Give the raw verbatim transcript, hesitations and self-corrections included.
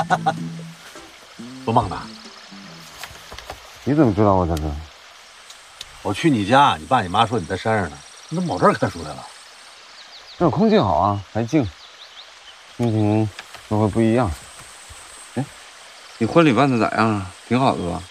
多忙呢？ 你怎么知道我在这？ 我去你家，你爸你妈说你在山上呢，你怎么跑这儿看书来了？ 这空气好啊，还静，心情就会不一样。哎，你婚礼办的咋样啊？挺好的吧？